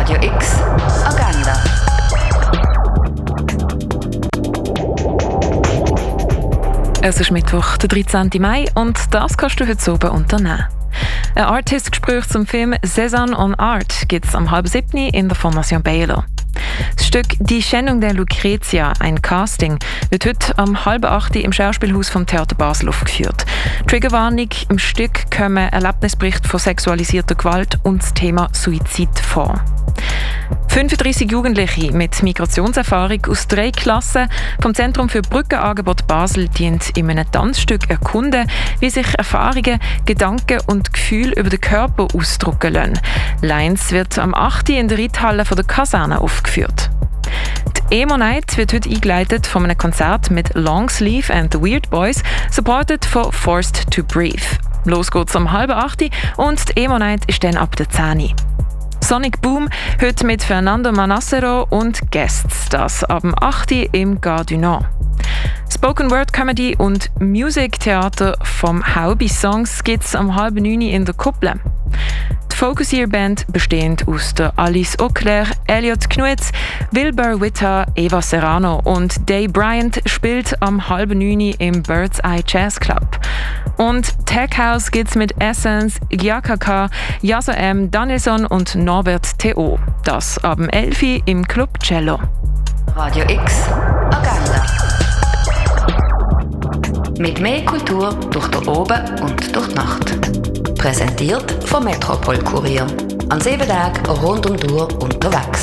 Radio X Agenda. Es ist Mittwoch, der 13. Mai, und das kannst du heute oben unternehmen. Ein Artist-Gespräch zum Film «Cézanne on Art» gibt es am 6:30 in der Formation Baylor. Das Stück «Die Schändung der Lucretia», ein Casting, wird heute am 7:30 im Schauspielhaus vom Theater Basel aufgeführt. Triggerwarnung: im Stück kommen Erlebnisberichte von sexualisierter Gewalt und das Thema Suizid vor. 35 Jugendliche mit Migrationserfahrung aus 3 Klassen vom Zentrum für Brückenangebot Basel dienen in einem Tanzstück erkunden, wie sich Erfahrungen, Gedanken und Gefühle über den Körper ausdrücken lassen. Lines wird am 8. in der Reithalle von der Kaserne aufgeführt. Die Emo Night wird heute eingeleitet von einem Konzert mit Longsleeve and the Weird Boys, supported von Forced to Breathe. Los geht's am 7:30 und die Emo Night ist dann ab der 10. Sonic Boom heute mit Fernando Manassero und Guests, das ab dem 8. im Gare du Nord. Spoken Word Comedy und Music Theater vom Haubi Songs gibt es am 8:30 in der Kuppel. Die Focus Year Band, bestehend aus der Alice Auclair, Elliot Knuetz, Wilbur Witta, Eva Serrano und Day Bryant, spielt am 8:30 im Bird's Eye Jazz Club. Und Tech House gibt's mit Essence, Gyakaka, Yasa M, Danielson und Norbert Theo. Das ab dem 11 im Club Cello. Radio X Agenda. Mit mehr Kultur durch den Oben und durch die Nacht. Präsentiert vom Metropol Kurier. An 7 Tagen rund um die Uhr unterwegs.